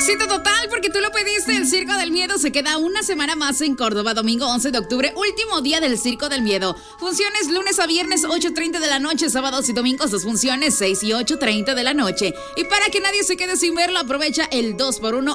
Éxito total porque tú lo pediste. El Circo del Miedo se queda una semana más en Córdoba. Domingo 11 de octubre, último día del Circo del Miedo. Funciones lunes a viernes 8:30 de la noche, sábados y domingos 2 funciones 6 y 8:30 de la noche. Y para que nadie se quede sin verlo, aprovecha el 2x1